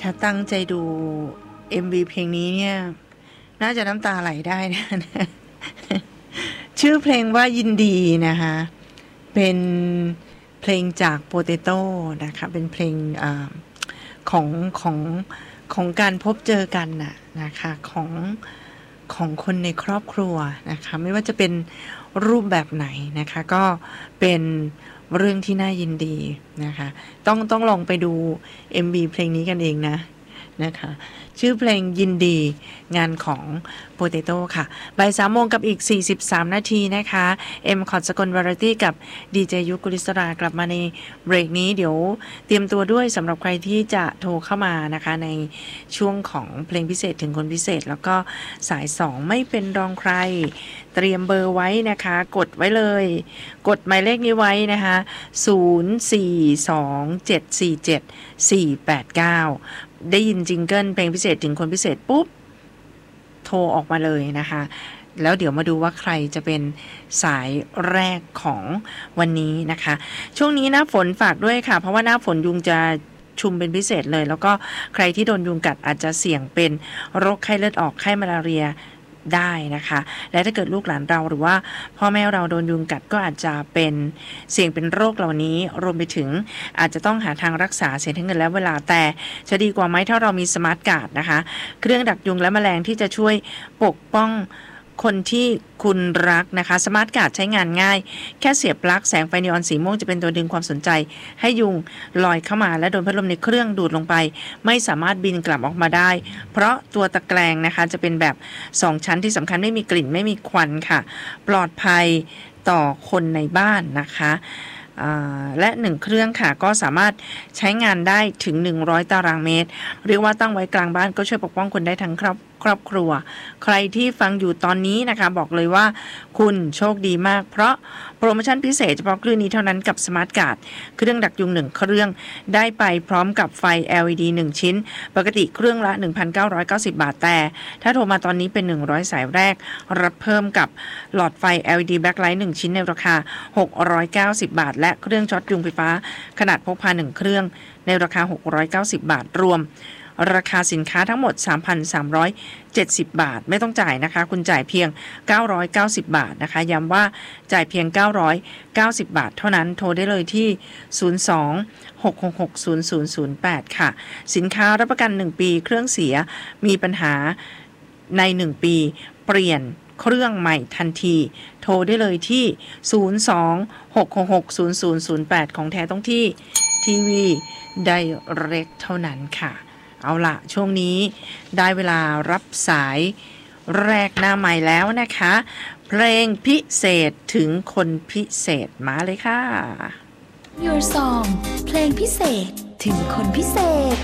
ถ้าตั้งใจดู MV เพลงนี้เนี่ยน่าจะน้ำตาไหลได้นะ ชื่อเพลงว่ายินดีนะคะเป็นเพลงจากโปเตโต้นะคะเป็นเพลงของการพบเจอกันนะคะของคนในครอบครัวนะคะไม่ว่าจะเป็นรูปแบบไหนนะคะก็เป็นเรื่องที่น่ายินดีนะคะต้องลองไปดู MV เพลงนี้กันเองนะคะชื่อเพลงยินดีงานของโปเตโต้ค่ะบ่าย 3 โมงกับอีก43 นาทีนะคะคอร์ดสกลวาไรตี้กับดีเจยุกุลิศรากลับมาในเบรกนี้เดี๋ยวเตรียมตัวด้วยสำหรับใครที่จะโทรเข้ามานะคะในช่วงของเพลงพิเศษถึงคนพิเศษแล้วก็สาย2ไม่เป็นรองใครเตรียมเบอร์ไว้นะคะกดไว้เลยกดหมายเลขนี้ไว้นะคะ0427474489ได้ยินจิงเกิลเพลงพิเศษถึงคนพิเศษปุ๊บโทรออกมาเลยนะคะแล้วเดี๋ยวมาดูว่าใครจะเป็นสายแรกของวันนี้นะคะช่วงนี้หน้าฝนฝากด้วยค่ะเพราะว่าหน้าฝนยุงจะชุมเป็นพิเศษเลยแล้วก็ใครที่โดนยุงกัดอาจจะเสี่ยงเป็นโรคไข้เลือดออกไข้มาลาเรียได้นะคะและถ้าเกิดลูกหลานเราหรือว่าพ่อแม่เราโดนยุงกัดก็อาจจะเป็นเสี่ยงเป็นโรคเหล่านี้รวมไปถึงอาจจะต้องหาทางรักษาเสียทั้งเงินและเวลาแต่จะดีกว่าไหมถ้าเรามีสมาร์ทการ์ดนะคะเครื่องดักยุงและแมลงที่จะช่วยปกป้องคนที่คุณรักนะคะสมาร์ทการ์ดใช้งานง่ายแค่เสียบปลั๊กแสงไฟนีออนสีม่วงจะเป็นตัวดึงความสนใจให้ยุงลอยเข้ามาและโดนพัดลมในเครื่องดูดลงไปไม่สามารถบินกลับออกมาได้เพราะตัวตะแกรงนะคะจะเป็นแบบ2ชั้นที่สำคัญไม่มีกลิ่นไม่มีควันค่ะปลอดภัยต่อคนในบ้านนะคะและ1เครื่องค่ะก็สามารถใช้งานได้ถึง100ตารางเมตรเรียกว่าตั้งไว้กลางบ้านก็ช่วยปกป้องคนได้ทั้งครอบครัวใครที่ฟังอยู่ตอนนี้นะคะบอกเลยว่าคุณโชคดีมากเพราะโปรโมชั่นพิเศษเฉพาะคลื่นนี้เท่านั้นกับสมาร์ทการ์ดเครื่องดักยุง1เครื่องได้ไปพร้อมกับไฟ LED 1ชิ้นปกติเครื่องละ 1,990 บาทแต่ถ้าโทรมาตอนนี้เป็น100สายแรกรับเพิ่มกับหลอดไฟ LED backlight 1ชิ้นในราคา690บาทและเครื่องช็อตยุงไฟฟ้าขนาดพกพา1เครื่องในราคา690บาทรวมราคาสินค้าทั้งหมด 3,370 บาทไม่ต้องจ่ายนะคะคุณจ่ายเพียง990บาทนะคะย้ำว่าจ่ายเพียง990บาทเท่านั้นโทรได้เลยที่02-666-0008ค่ะสินค้ารับประกัน1ปีเครื่องเสียมีปัญหาใน1ปีเปลี่ยนเครื่องใหม่ทันทีโทรได้เลยที่02-666-0008ของแท้ต้องที่ทีวีไดเรกเท่านั้นค่ะเอาล่ะช่วงนี้ได้เวลารับสายแรกหน้าใหม่แล้วนะคะเพลงพิเศษถึงคนพิเศษมาเลยค่ะ Your Song เพลงพิเศษถึงคนพิเศษ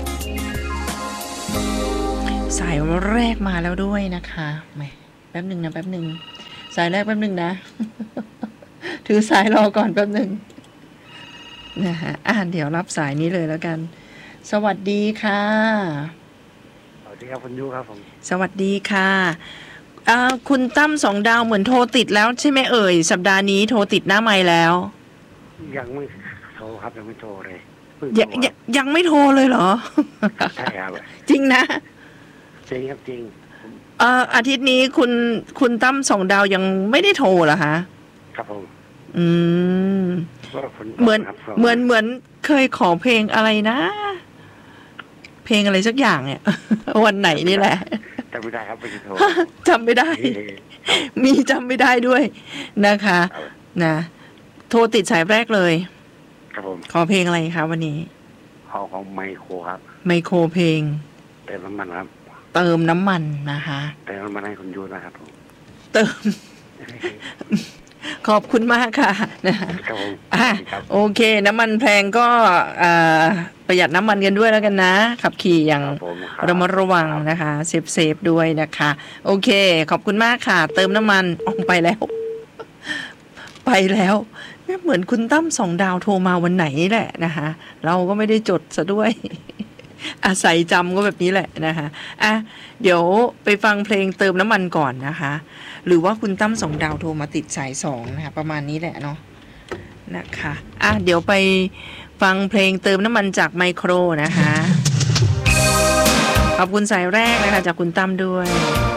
สายแรกมาแล้วด้วยนะคะแป๊บหนึ่งสายแรกแป๊บหนึ่งนะ ถือสายรอก่อนแป๊บหนึ่งนะฮะเดี๋ยวรับสายนี้เลยแล้วกันสวัสดีค่ะสวัสดีครับคุณยูครับผมสวัสดีค่ะคุณตั้ม2ดาวเหมือนโทรติดแล้วใช่ไหมเอ่ยสัปดาห์นี้โทรติดหน้าไมค์แล้วยังไม่โทรครับยังไม่โทรเลยยังไม่โทรเลยเหรอใช่ครับจริงนะจริงครับจริงอาทิตย์นี้คุณตั้ม2ดาวยังไม่ได้โทรเหรอคะครับผมเหมือนเคยขอเพลงอะไรนะเพลงอะไรสักอย่างเนี่ยวันไหนนี่แหละจำไม่ได้ครับไม่โทรจำไม่ได้มีจำไม่ได้ด้วยนะคะนะโทรติดสายแรกเลยครับผมขอเพลงอะไรคะวันนี้ของไมโครครับไมโครเพลงเติมน้ำมันครับเติมน้ำมันนะคะเติมน้ำมันให้คุณยูนะครับผมเติมขอบคุณมากค่ะนะครับโอเคน้ำมันแพงก็ประหยัดน้ำมันกันด้วยแล้วกันนะขับขี่อย่างระมัดระวังนะคะเซฟด้วยนะคะโอเคขอบคุณมากค่ะเติมน้ำมันออกไปแล้วเหมือนคุณตั้ม2ดาวโทรมาวันไหนนี่แหละนะคะเราก็ไม่ได้จดซะด้วยอาศัยจำก็แบบนี้แหละนะคะเดี๋ยวไปฟังเพลงเติมน้ำมันก่อนนะคะหรือว่าคุณตั้ม2ดาวโทรมาติดสาย2นะคะประมาณนี้แหละเนาะนะคะเดี๋ยวไปฟังเพลงเติมน้ำมันจากไมโครนะคะขอบคุณสายแรกเลยค่ะจากคุณตั้มด้วย